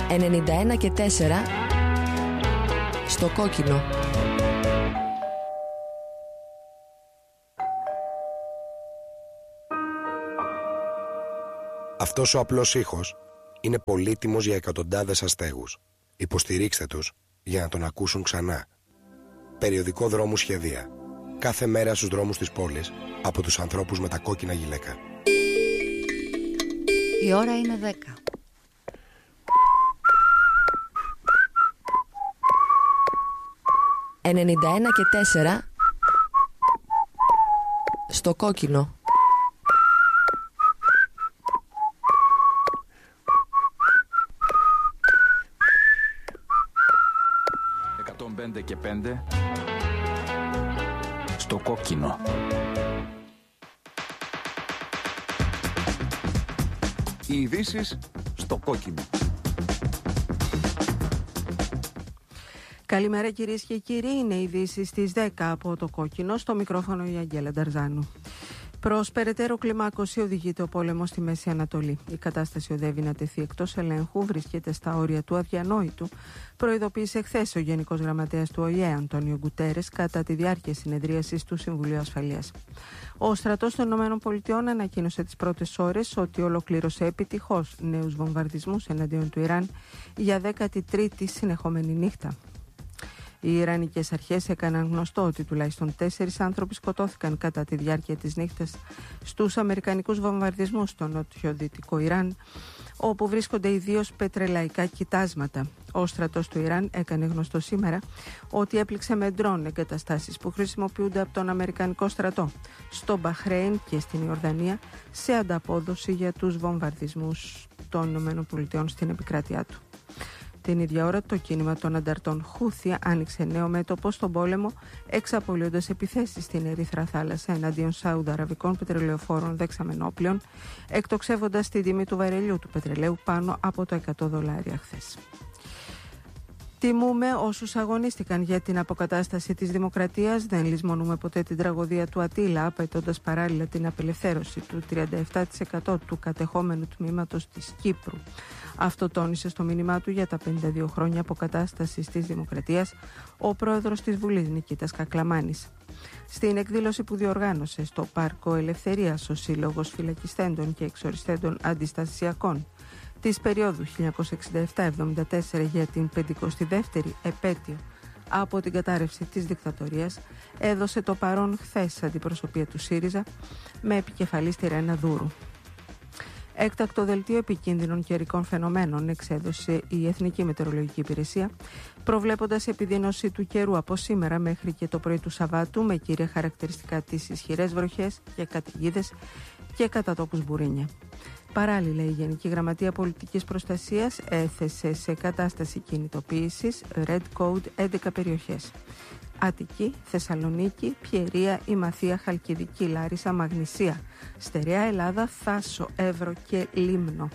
91 και 4 στο κόκκινο. Αυτός ο απλός ήχος είναι πολύτιμος για εκατοντάδες αστέγους. Υποστηρίξτε τους για να τον ακούσουν ξανά. Περιοδικό Δρόμου Σχεδία. Κάθε μέρα στους δρόμους της πόλης από τους ανθρώπους με τα κόκκινα γυλαίκα. Η ώρα είναι 10. «91 και 4 στο κόκκινο». Και 5 στο κόκκινο. Οι ειδήσεις στο κόκκινο. Καλημέρα κυρίες και κύριοι, είναι οι ειδήσεις στις 10 από το κόκκινο, στο μικρόφωνο η Αγγέλα Νταρζάνου. Προς περαιτέρω κλιμάκωση οδηγείται ο πόλεμος στη Μέση Ανατολή. Η κατάσταση οδεύει να τεθεί εκτός ελέγχου, βρίσκεται στα όρια του αδιανόητου, προειδοποίησε χθες ο Γενικός Γραμματέας του ΟΗΕ, Αντώνιο Γκουτέρες, κατά τη διάρκεια συνεδρίασης του Συμβουλίου Ασφαλείας. Ο στρατός των ΗΠΑ ανακοίνωσε τις πρώτες ώρες ότι ολοκλήρωσε επιτυχώς νέους βομβαρδισμούς εναντίον του Ιράν για 13η συνεχόμενη νύχτα. Οι Ιρανικές αρχές έκαναν γνωστό ότι τουλάχιστον 4 άνθρωποι σκοτώθηκαν κατά τη διάρκεια της νύχτας στους αμερικανικούς βομβαρδισμούς στο νότιο-δυτικό Ιράν, όπου βρίσκονται ιδίως πετρελαϊκά κοιτάσματα. Ο στρατός του Ιράν έκανε γνωστό σήμερα ότι έπληξε με ντρόν εγκαταστάσεις που χρησιμοποιούνται από τον Αμερικανικό στρατό στο Μπαχρέιν και στην Ιορδανία σε ανταπόδοση για τους βομβαρδισμούς των ΗΠΑ στην επικράτειά του. Την ίδια ώρα το κίνημα των ανταρτών Χούθι άνοιξε νέο μέτωπο στον πόλεμο, εξαπολύοντας επιθέσεις στην Ερυθρά θάλασσα εναντίον Σαουδαραβικών πετρελαιοφόρων δεξαμενόπλων, εκτοξεύοντας τη τιμή του βαρελιού του πετρελαίου πάνω από το $100 χθες. Τιμούμε όσους αγωνίστηκαν για την αποκατάσταση της δημοκρατίας. Δεν λησμονούμε ποτέ την τραγωδία του Ατήλα, απαιτώντας παράλληλα την απελευθέρωση του 37% του κατεχόμενου τμήματος της Κύπρου. Αυτό τόνισε στο μήνυμά του για τα 52 χρόνια αποκατάστασης της δημοκρατίας ο πρόεδρος της Βουλής, Νικήτας Κακλαμάνης. Στην εκδήλωση που διοργάνωσε στο Πάρκο Ελευθερίας ο Σύλλογος Φυλακιστέντων και Εξοριστέντων Αντιστασιακών της περίοδου 1967-74 για την 52η επέτειο από την κατάρρευση της δικτατορίας, έδωσε το παρόν χθες αντιπροσωπεία του ΣΥΡΙΖΑ με επικεφαλή στη Ρένα Δούρου. Έκτακτο δελτίο επικίνδυνων καιρικών φαινομένων εξέδωσε η Εθνική Μετεωρολογική Υπηρεσία, προβλέποντας επιδείνωση του καιρού από σήμερα μέχρι και το πρωί του Σαββάτου, με κύρια χαρακτηριστικά τις ισχυρές βροχές και καταιγίδες και κατά τόπους μπουρίνια. Παράλληλα, η Γενική Γραμματεία Πολιτικής Προστασίας έθεσε σε κατάσταση κινητοποίησης Red Code 11 περιοχές. Αττική, Θεσσαλονίκη, Πιερία, Ημαθία, Χαλκιδική, Λάρισα, Μαγνησία, Στερεά Ελλάδα, Θάσο, Εύρο και Λίμνο.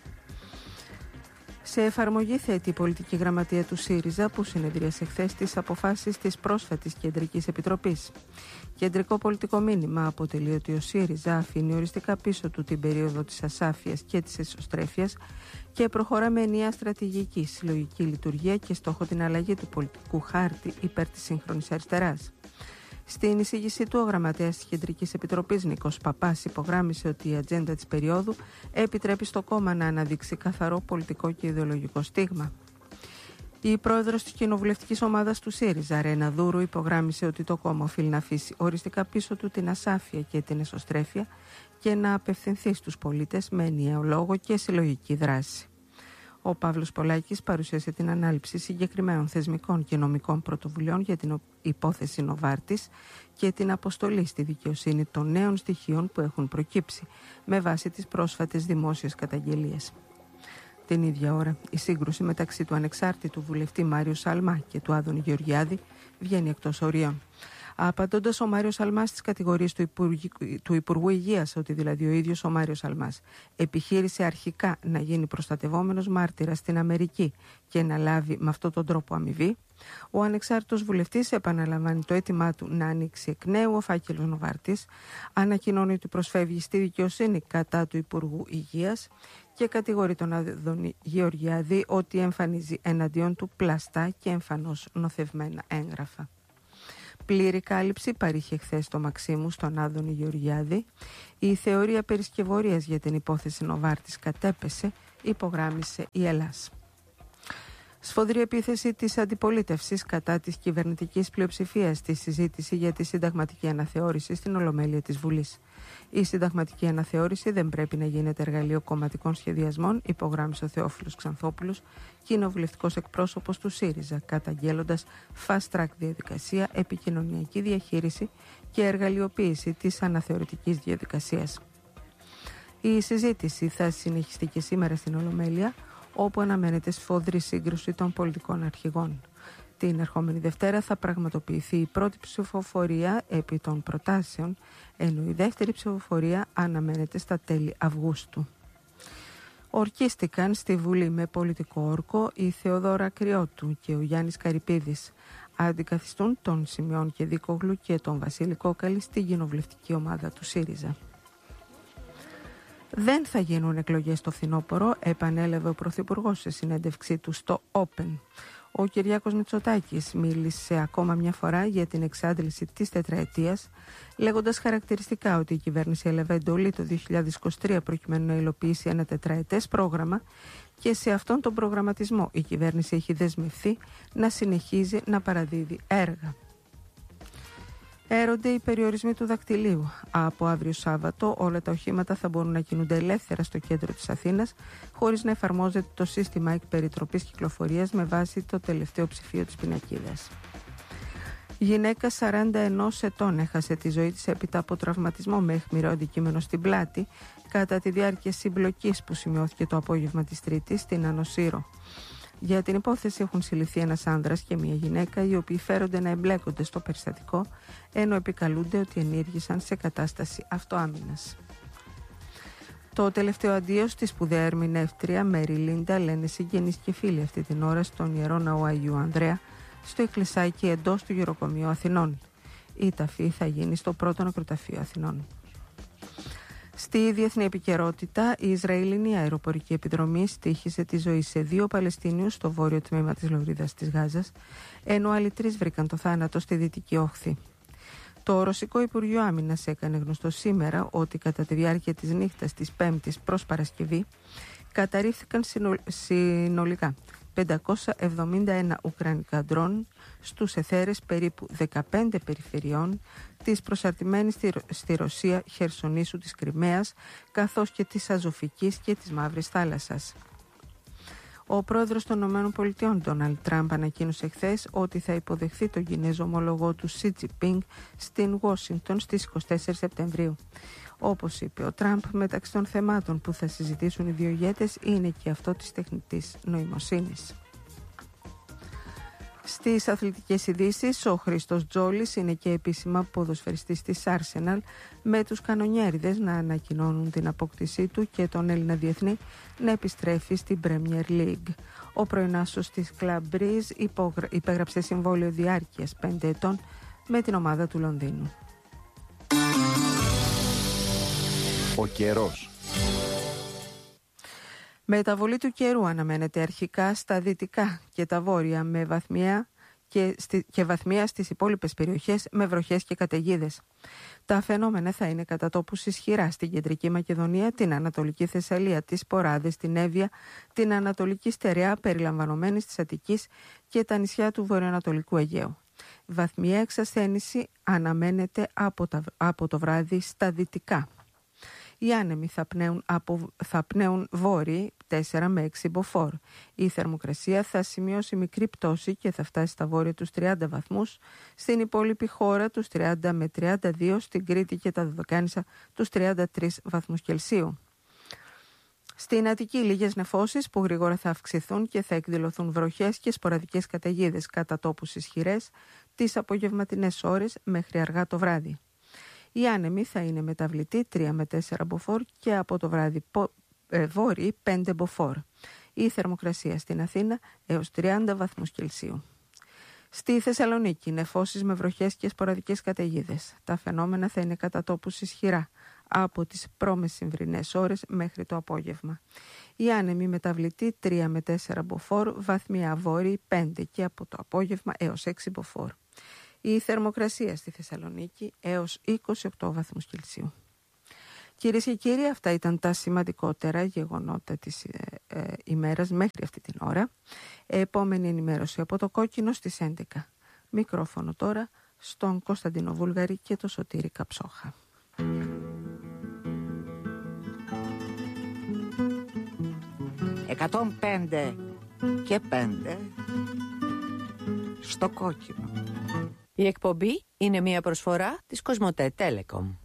Σε εφαρμογή θέτει η Πολιτική Γραμματεία του ΣΥΡΙΖΑ, που συνεδρίασε χθες τις αποφάσεις της πρόσφατης Κεντρικής Επιτροπής. Κεντρικό πολιτικό μήνυμα αποτελεί ότι ο ΣΥΡΙΖΑ αφήνει οριστικά πίσω του την περίοδο της ασάφειας και της εσωστρέφειας και προχωρά με ενιαία στρατηγική, συλλογική λειτουργία και στόχο την αλλαγή του πολιτικού χάρτη υπέρ της σύγχρονης αριστεράς. Στην εισήγησή του, ο γραμματέας της Κεντρικής Επιτροπής Νίκος Παπάς υπογράμμισε ότι η ατζέντα της περίοδου επιτρέπει στο κόμμα να αναδείξει καθαρό πολιτικό και ιδεολογικό στίγμα. Η πρόεδρος της κοινοβουλευτικής ομάδας του ΣΥΡΙΖΑ, Ρένα Δούρου, υπογράμμισε ότι το κόμμα οφείλει να αφήσει οριστικά πίσω του την ασάφεια και την εσωστρέφεια και να απευθυνθεί στους πολίτες με ενιαίο λόγο και συλλογική δράση. Ο Παύλος Πολάκης παρουσίασε την ανάληψη συγκεκριμένων θεσμικών και νομικών πρωτοβουλειών για την υπόθεση Νοβάρτης και την αποστολή στη δικαιοσύνη των νέων στοιχείων που έχουν προκύψει με βάση τις πρόσφατες δημόσιες καταγγελίες. Την ίδια ώρα, η σύγκρουση μεταξύ του ανεξάρτητου βουλευτή Μάριου Σαλμά και του Άδωνη Γεωργιάδη βγαίνει εκτός ορίων. Απαντώντας ο Μάριος Σαλμάς στις κατηγορίες του Υπουργού Υγείας, ότι δηλαδή ο ίδιος ο Μάριος Σαλμάς επιχείρησε αρχικά να γίνει προστατευόμενος μάρτυρας στην Αμερική και να λάβει με αυτόν τον τρόπο αμοιβή, ο ανεξάρτητος βουλευτής επαναλαμβάνει το αίτημά του να ανοίξει εκ νέου ο φάκελος Νοβάρτης, ανακοινώνει ότι προσφεύγει στη δικαιοσύνη κατά του Υπουργού Υγείας και κατηγορεί τον Άδωνη Γεωργιάδη ότι εμφανίζει εναντίον του πλαστά και εμφανώς νοθευμένα έγγραφα. Πλήρη κάλυψη παρήχε χθες το Μαξίμου στον Άδωνη Γεωργιάδη. Η θεωρία περισκευωρίας για την υπόθεση Νοβάρτης κατέπεσε, υπογράμμισε η Ελλάς. Σφοδρή επίθεση της αντιπολίτευσης κατά της κυβερνητικής πλειοψηφίας στη συζήτηση για τη συνταγματική αναθεώρηση στην Ολομέλεια της Βουλής. Η συνταγματική αναθεώρηση δεν πρέπει να γίνεται εργαλείο κομματικών σχεδιασμών, υπογράμμισε ο Θεόφιλος Ξανθόπουλος, κοινοβουλευτικός εκπρόσωπος του ΣΥΡΙΖΑ, καταγγέλλοντας fast track διαδικασία, επικοινωνιακή διαχείριση και εργαλειοποίηση της αναθεωρητικής διαδικασίας. Η συζήτηση θα συνεχιστεί και σήμερα στην Ολομέλεια, όπου αναμένεται σφοδρή σύγκρουση των πολιτικών αρχηγών. Την ερχόμενη Δευτέρα θα πραγματοποιηθεί η πρώτη ψηφοφορία επί των προτάσεων, ενώ η δεύτερη ψηφοφορία αναμένεται στα τέλη Αυγούστου. Ορκίστηκαν στη Βουλή με πολιτικό όρκο η Θεοδόρα Κρυότου και ο Γιάννης Καρυπίδης. Αντικαθιστούν τον Σιμεών Κεδίκογλου και τον Βασίλη Κόκαλη στην κοινοβουλευτική ομάδα του ΣΥΡΙΖΑ. Δεν θα γίνουν εκλογές το φθινόπωρο, επανέλαβε ο Πρωθυπουργός σε συνέντευξή του στο Open. Ο Κυριάκος Μητσοτάκης μίλησε ακόμα μια φορά για την εξάντληση της τετραετίας, λέγοντας χαρακτηριστικά ότι η κυβέρνηση έλαβε εντολή το 2023 προκειμένου να υλοποιήσει ένα τετραετές πρόγραμμα και σε αυτόν τον προγραμματισμό η κυβέρνηση έχει δεσμευθεί να συνεχίζει να παραδίδει έργα. Έρονται οι περιορισμοί του δακτυλίου. Από αύριο Σάββατο όλα τα οχήματα θα μπορούν να κινούνται ελεύθερα στο κέντρο της Αθήνας, χωρίς να εφαρμόζεται το σύστημα εκπεριτροπής κυκλοφορίας με βάση το τελευταίο ψηφίο της πινακίδας. Γυναίκα 41 ετών έχασε τη ζωή της έπειτα από τραυματισμό με αιχμηρό αντικείμενο στην πλάτη κατά τη διάρκεια συμπλοκής που σημειώθηκε το απόγευμα της Τρίτης στην Άνω Σύρο. Για την υπόθεση έχουν συλληφθεί ένας άνδρας και μια γυναίκα, οι οποίοι φέρονται να εμπλέκονται στο περιστατικό, ενώ επικαλούνται ότι ενήργησαν σε κατάσταση αυτοάμυνας. Το τελευταίο αντίο στη σπουδαία ερμηνεύτρια Μέρι Λίντα λένε συγγενείς και φίλοι αυτή την ώρα στον Ιερό Ναό Αγίου Ανδρέα, στο εκκλησάκι εντός του Γεροκομείου Αθηνών. Η ταφή θα γίνει στο πρώτο νεκροταφείο Αθηνών. Στη διεθνή επικαιρότητα, η Ισραηλινή αεροπορική επιδρομή στοίχισε τη ζωή σε 2 Παλαιστίνιους στο βόρειο τμήμα της Λωρίδας της Γάζας, ενώ άλλοι 3 βρήκαν το θάνατο στη Δυτική Όχθη. Το Ρωσικό Υπουργείο Άμυνας έκανε γνωστό σήμερα ότι κατά τη διάρκεια της νύχτας της Πέμπτης προς Παρασκευή καταρρίφθηκαν συνολικά 571 ουκρανικά ντρόν στους εθέρες περίπου 15 περιφερειών της προσαρτημένης στη Ρωσία Χερσονήσου της Κριμαίας, καθώς και της Αζωφικής και της Μαύρης Θάλασσας. Ο πρόεδρος των ΗΠΑ, Ντόναλντ Τραμπ, ανακοίνωσε χθες ότι θα υποδεχθεί τον Κινέζο ομολογό του Σι Τζινπίνγκ στην Ουάσιγκτον στις 24 Σεπτεμβρίου. Όπως είπε ο Τραμπ, μεταξύ των θεμάτων που θα συζητήσουν οι δύο ηγέτες είναι και αυτό της τεχνητής νοημοσύνης. Στις αθλητικές ειδήσεις, ο Χρήστος Τζόλης είναι και επίσημα ποδοσφαιριστής της Arsenal, με τους κανονιέριδες να ανακοινώνουν την απόκτησή του και τον Έλληνα διεθνή να επιστρέφει στην Premier League. Ο πρωινάσος της Club Breeze υπέγραψε συμβόλαιο διάρκειας 5 ετών με την ομάδα του Λονδίνου. Ο καιρός. Μεταβολή του καιρού αναμένεται αρχικά στα δυτικά και τα βόρεια με βαθμία στις υπόλοιπες περιοχές με βροχές και καταιγίδες. Τα φαινόμενα θα είναι κατά τόπους ισχυρά στην Κεντρική Μακεδονία, την Ανατολική Θεσσαλία, τις Ποράδες, την Εύβοια, την Ανατολική Στερεά περιλαμβανομένης της Αττικής και τα νησιά του βορειοανατολικού Αιγαίου. Βαθμία εξασθένηση αναμένεται από το βράδυ στα δυτικά. Οι άνεμοι θα πνέουν βόρειοι 4 με 6 μποφόρ. Η θερμοκρασία θα σημειώσει μικρή πτώση και θα φτάσει στα βόρεια τους 30 βαθμούς, στην υπόλοιπη χώρα τους 30 με 32, στην Κρήτη και τα Δωδεκάνησα τους 33 βαθμούς Κελσίου. Στην Αττική λίγες νεφώσεις που γρήγορα θα αυξηθούν και θα εκδηλωθούν βροχές και σποραδικές καταιγίδες κατά τόπους ισχυρές τις απογευματινές ώρες μέχρι αργά το βράδυ. Οι άνεμοι θα είναι μεταβλητοί 3 με 4 μποφόρ και από το βράδυ βόρειοι 5 μποφόρ. Η θερμοκρασία στην Αθήνα έως 30 βαθμούς Κελσίου. Στη Θεσσαλονίκη νεφώσεις με βροχές και σποραδικές καταιγίδες. Τα φαινόμενα θα είναι κατά τόπους ισχυρά από τις προμεσημβρινές ώρες μέχρι το απόγευμα. Η άνεμη μεταβλητή 3 με 4 μποφόρ, βαθμία βόρειη 5 και από το απόγευμα έως 6 μποφόρ. Η θερμοκρασία στη Θεσσαλονίκη έως 28 βαθμούς Κελσίου. Κυρίες και κύριοι, αυτά ήταν τα σημαντικότερα γεγονότα της ημέρας μέχρι αυτή την ώρα. Επόμενη ενημέρωση από το Κόκκινο στις 11. Μικρόφωνο τώρα στον Κωνσταντίνο Βούλγαρη και το Σωτήρη Καψόχα. 105 και 5 στο Κόκκινο. Η εκπομπή είναι μια προσφορά της Κοσμοτέ Telecom.